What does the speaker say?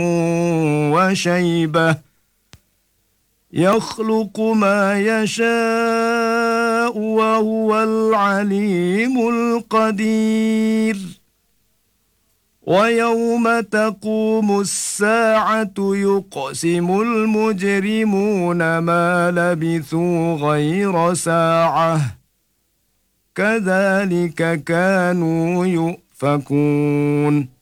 وشيبة يخلق ما يشاء وهو العليم القدير ويوم تقوم الساعة يقسم المجرمون ما لبثوا غير ساعة كذلك كانوا يؤفكون